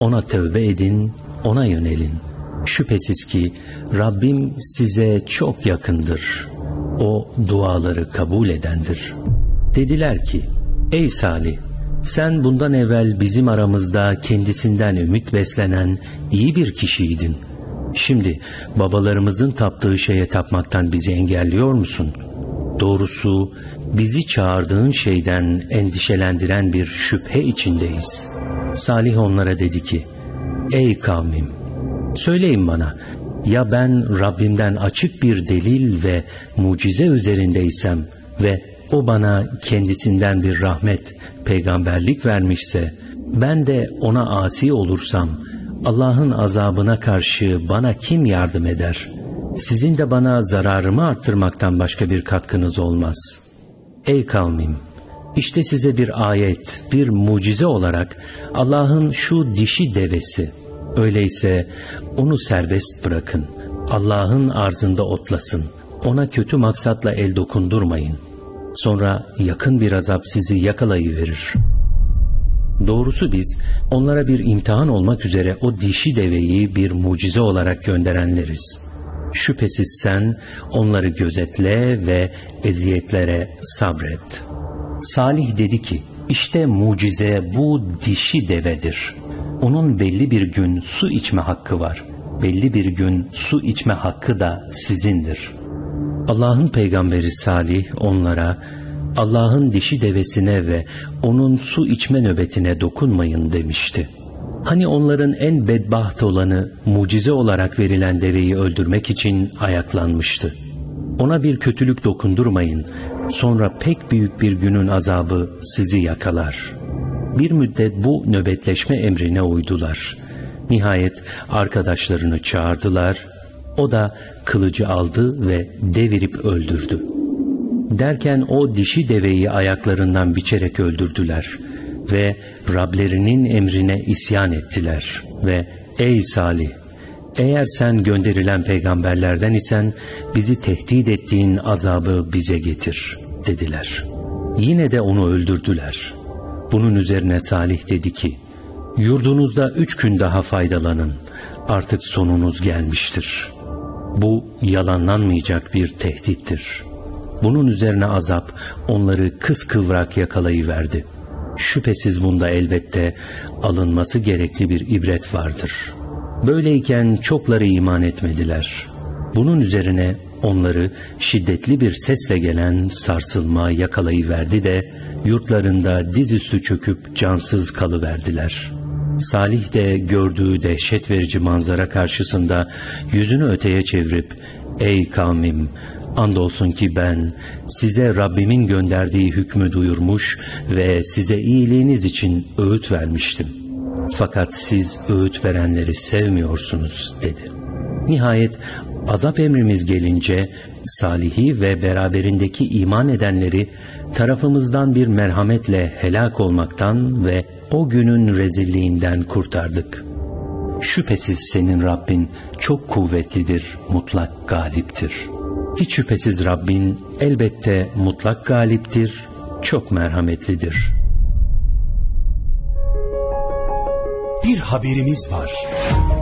Ona tövbe edin, ona yönelin. Şüphesiz ki Rabbim size çok yakındır. O duaları kabul edendir. Dediler ki, ey Salih, sen bundan evvel bizim aramızda kendisinden ümit beslenen iyi bir kişiydin. Şimdi babalarımızın taptığı şeye tapmaktan bizi engelliyor musun? Doğrusu bizi çağırdığın şeyden endişelendiren bir şüphe içindeyiz. Salih onlara dedi ki, ey kavmim, söyleyin bana, ya ben Rabbimden açık bir delil ve mucize üzerindeysem ve o bana kendisinden bir rahmet, peygamberlik vermişse, ben de ona asi olursam, Allah'ın azabına karşı bana kim yardım eder? Sizin de bana zararımı arttırmaktan başka bir katkınız olmaz. Ey kavmim! İşte size bir ayet, bir mucize olarak Allah'ın şu dişi devesi. Öyleyse onu serbest bırakın. Allah'ın arzında otlasın. Ona kötü maksatla el dokundurmayın. Sonra yakın bir azap sizi yakalayıverir. Doğrusu biz onlara bir imtihan olmak üzere o dişi deveyi bir mucize olarak gönderenleriz. Şüphesiz sen onları gözetle ve eziyetlere sabret. Salih dedi ki, işte mucize bu dişi devedir. Onun belli bir gün su içme hakkı var. Belli bir gün su içme hakkı da sizindir. Allah'ın peygamberi Salih onlara, Allah'ın dişi devesine ve onun su içme nöbetine dokunmayın demişti. Hani onların en bedbaht olanı mucize olarak verilen deveyi öldürmek için ayaklanmıştı. Ona bir kötülük dokundurmayın, sonra pek büyük bir günün azabı sizi yakalar. Bir müddet bu nöbetleşme emrine uydular. Nihayet arkadaşlarını çağırdılar. O da kılıcı aldı ve devirip öldürdü. Derken o dişi deveyi ayaklarından biçerek öldürdüler ve Rablerinin emrine isyan ettiler ve ey Salih, eğer sen gönderilen peygamberlerden isen bizi tehdit ettiğin azabı bize getir dediler. Yine de onu öldürdüler. Bunun üzerine Salih dedi ki, yurdunuzda 3 gün daha faydalanın, artık sonunuz gelmiştir. Bu yalanlanmayacak bir tehdittir. Bunun üzerine azap onları kıskıvrak yakalayıverdi. Şüphesiz bunda elbette alınması gerekli bir ibret vardır. Böyleyken çokları iman etmediler. Bunun üzerine onları şiddetli bir sesle gelen sarsılma yakalayıverdi de yurtlarında dizüstü çöküp cansız kalıverdiler. Salih de gördüğü dehşet verici manzara karşısında yüzünü öteye çevirip, ey kavmim, andolsun ki ben size Rabbimin gönderdiği hükmü duyurmuş ve size iyiliğiniz için öğüt vermiştim. Fakat siz öğüt verenleri sevmiyorsunuz dedi. Nihayet azap emrimiz gelince Salih'i ve beraberindeki iman edenleri tarafımızdan bir merhametle helak olmaktan ve o günün rezilliğinden kurtardık. Şüphesiz senin Rabbin çok kuvvetlidir, mutlak galiptir. Hiç şüphesiz Rabbin elbette mutlak galiptir, çok merhametlidir. Bir haberimiz var.